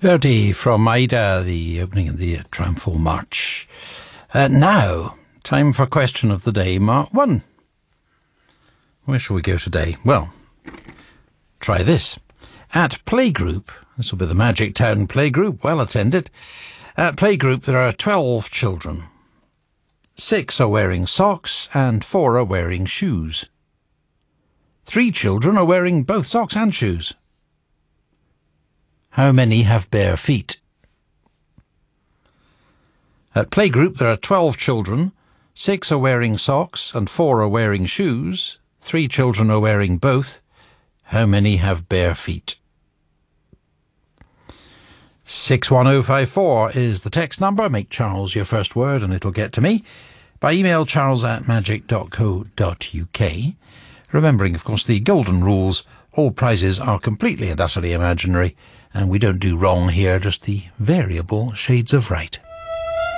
Verdi from Aida, the opening of the Triumphal March. Now, time for question of the day, Mark 1. Where shall we go today? Well, try this. At Playgroup, this will be the Magic Town Playgroup, well attended. At Playgroup there are 12 children. 6 are wearing socks and 4 are wearing shoes. 3 children are wearing both socks and shoes. How many have bare feet? At Playgroup there are 12 children. 6 are wearing socks and 4 are wearing shoes. 3 children are wearing both. How many have bare feet? 61054 is the text number. Make Charles your first word and it'll get to me. By email, charles@magic.co.uk. Remembering, of course, the golden rules. All prizes are completely and utterly imaginary, and we don't do wrong here, just the variable shades of right.